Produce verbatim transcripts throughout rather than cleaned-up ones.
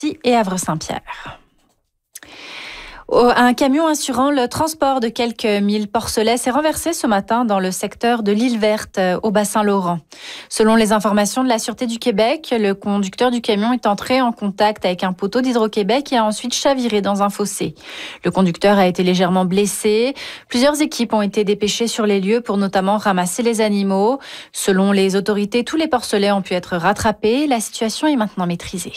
et Havre-Saint-Pierre. Un camion assurant le transport de quelques mille porcelets s'est renversé ce matin dans le secteur de l'île Verte, au Bas-Saint-Laurent. Selon les informations de la Sûreté du Québec, le conducteur du camion est entré en contact avec un poteau d'Hydro-Québec et a ensuite chaviré dans un fossé. Le conducteur a été légèrement blessé. Plusieurs équipes ont été dépêchées sur les lieux pour notamment ramasser les animaux. Selon les autorités, tous les porcelets ont pu être rattrapés. La situation est maintenant maîtrisée.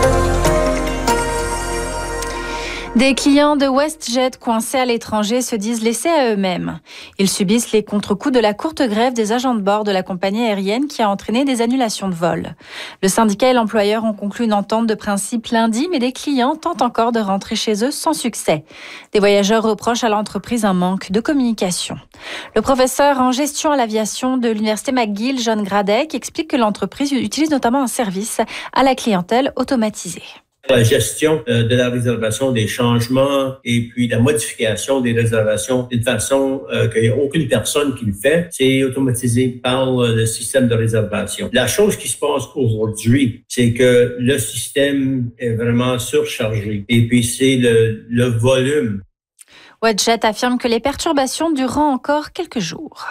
Des clients de WestJet coincés à l'étranger se disent laissés à eux-mêmes. Ils subissent les contre-coups de la courte grève des agents de bord de la compagnie aérienne qui a entraîné des annulations de vol. Le syndicat et l'employeur ont conclu une entente de principe lundi, mais des clients tentent encore de rentrer chez eux sans succès. Des voyageurs reprochent à l'entreprise un manque de communication. Le professeur en gestion à l'aviation de l'Université McGill, John Gradec, explique que l'entreprise utilise notamment un service à la clientèle automatisé. La gestion de la réservation, des changements et puis la modification des réservations d'une façon euh, qu'il n'y a aucune personne qui le fait, c'est automatisé par le système de réservation. La chose qui se passe aujourd'hui, c'est que le système est vraiment surchargé et puis c'est le, le volume. WestJet affirme que les perturbations dureront encore quelques jours.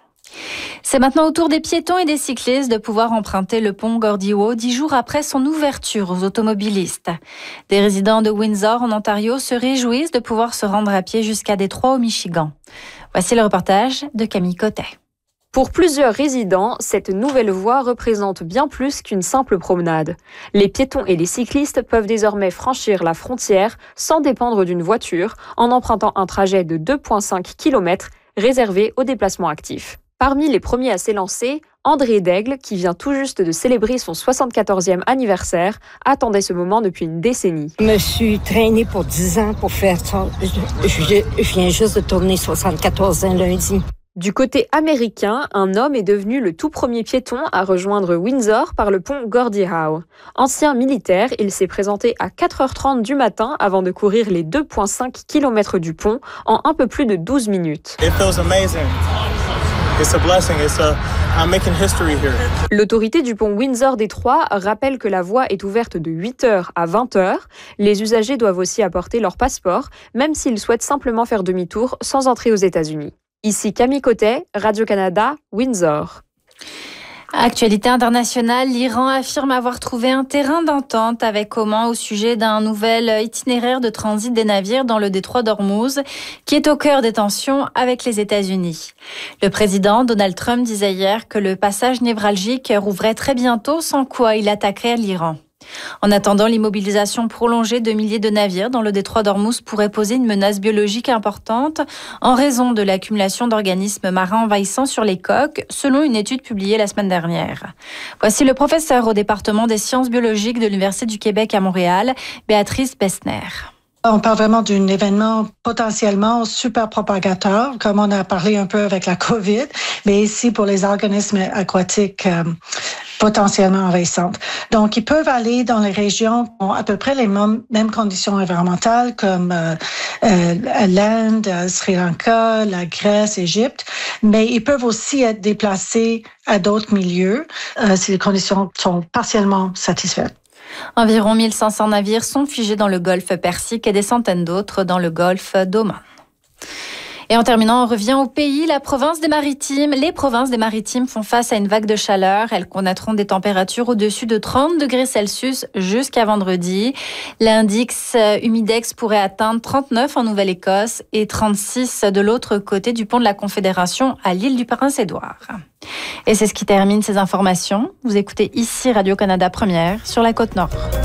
C'est maintenant au tour des piétons et des cyclistes de pouvoir emprunter le pont Gordie-Howe dix jours après son ouverture aux automobilistes. Des résidents de Windsor en Ontario se réjouissent de pouvoir se rendre à pied jusqu'à Détroit au Michigan. Voici le reportage de Camille Cotet. Pour plusieurs résidents, cette nouvelle voie représente bien plus qu'une simple promenade. Les piétons et les cyclistes peuvent désormais franchir la frontière sans dépendre d'une voiture en empruntant un trajet de deux virgule cinq kilomètres réservé aux déplacements actifs. Parmi les premiers à s'élancer, André Daigle, qui vient tout juste de célébrer son soixante-quatorzième anniversaire, attendait ce moment depuis une décennie. Je me suis traînée pour dix ans pour faire ça. Je, je, je viens juste de tourner soixante-quatorze ans lundi. Du côté américain, un homme est devenu le tout premier piéton à rejoindre Windsor par le pont Gordie-Howe. Ancien militaire, il s'est présenté à quatre heures trente du matin avant de courir les deux virgule cinq kilomètres du pont en un peu plus de douze minutes. It feels amazing. It's a blessing. It's a, I'm making history here. L'autorité du pont Windsor-Détroit rappelle que la voie est ouverte de huit heures à vingt heures. Les usagers doivent aussi apporter leur passeport, même s'ils souhaitent simplement faire demi-tour sans entrer aux États-Unis. Ici Camille Cotet, Radio-Canada, Windsor. Actualité internationale, l'Iran affirme avoir trouvé un terrain d'entente avec Oman au sujet d'un nouvel itinéraire de transit des navires dans le détroit d'Ormuz, qui est au cœur des tensions avec les États-Unis. Le président Donald Trump disait hier que le passage névralgique rouvrait très bientôt, sans quoi il attaquerait l'Iran. En attendant, l'immobilisation prolongée de milliers de navires dans le détroit d'Ormuz pourrait poser une menace biologique importante en raison de l'accumulation d'organismes marins envahissants sur les coques, selon une étude publiée la semaine dernière. Voici le professeur au département des sciences biologiques de l'Université du Québec à Montréal, Béatrice Bessner. On parle vraiment d'un événement potentiellement super propagateur, comme on a parlé un peu avec la COVID, mais ici pour les organismes aquatiques euh, potentiellement envahissantes. Donc, ils peuvent aller dans les régions qui ont à peu près les mêmes, mêmes conditions environnementales comme euh, euh, l'Inde, Sri Lanka, la Grèce, l'Égypte, mais ils peuvent aussi être déplacés à d'autres milieux euh, si les conditions sont partiellement satisfaites. Environ mille cinq cents navires sont figés dans le golfe Persique et des centaines d'autres dans le golfe d'Oman. Et en terminant, on revient au pays, la province des Maritimes. Les provinces des Maritimes font face à une vague de chaleur. Elles connaîtront des températures au-dessus de trente degrés Celsius jusqu'à vendredi. L'indice humidex pourrait atteindre trente-neuf en Nouvelle-Écosse et trente-six de l'autre côté du pont de la Confédération à l'île du Prince-Édouard. Et c'est ce qui termine ces informations. Vous écoutez ici Radio-Canada Première sur la Côte-Nord.